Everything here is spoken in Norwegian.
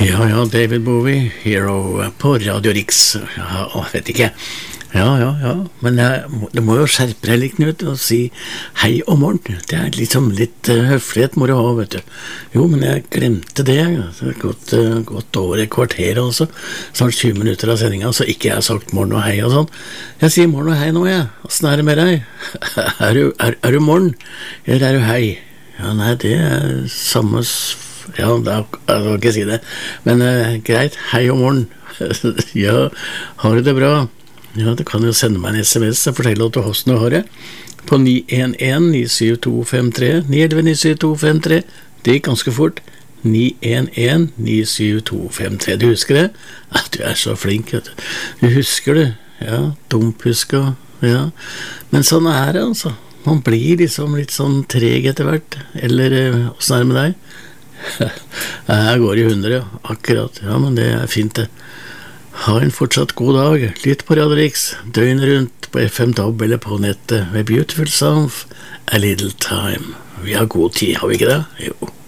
Ja, ja, David Bowie, Hero på Radio Rix. Ja, vet ikke. Ja, men du må jo skjerpe deg litt, Knut, og si hei og morgen. Det liksom litt høflighet må du ha, vet du. Jo, men jeg glemte det. Det har gått over et kvarter, altså. Snart 20 minutter av sendingen, så ikke jeg har sagt morgen og hei og sånn. Jeg sier morgen og hei nå, jeg. Hvordan er det med deg? Er du morgen, eller er du hei? Ja, nei, det samme... Ja, jeg kan ikke si det. Men greit, hei og morgen. Ja, har du det bra? Ja, du kan jo sende meg en SMS og fortelle hvordan du har det. På 911-97253, 911-97253. Det gikk ganske fort. 911-97253. Du husker det? Ja, du så flink, vet du. Du husker det. Ja, dumphusker. Ja, men sånn det altså. Man blir liksom litt sånn treg etter hvert. Eller hvordan det med deg? Jeg går i 100, akkurat. Ja, men det fint det. Ha en fortsatt god dag. Lytt på Radio Rix, døgnet rundt på FM DAB eller på nettet. With beautiful sound, a little time. Vi har god tid, har vi ikke det? Jo.